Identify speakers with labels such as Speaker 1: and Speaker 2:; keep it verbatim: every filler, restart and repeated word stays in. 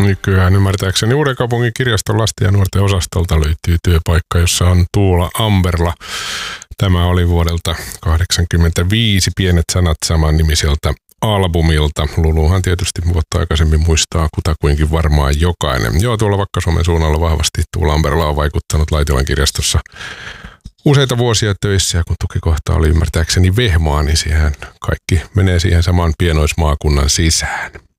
Speaker 1: Nykyään ymmärtääkseni Uudenkaupungin kirjaston lasten ja nuorten osastolta löytyy työpaikka, jossa on Tuula Amberla. Tämä oli vuodelta kahdeksankymmentäviisi Pienet sanat saman nimiseltä albumilta. Luluhan tietysti vuotta aikaisemmin muistaa kutakuinkin varmaan jokainen. Joo, tuolla Vakka-Suomen suunnalla vahvasti Tuula Amberla on vaikuttanut Laitilan kirjastossa useita vuosia töissä, ja kun tukikohta oli ymmärtääkseni Vehmaa, niin siihen kaikki menee siihen saman pienoismaakunnan sisään.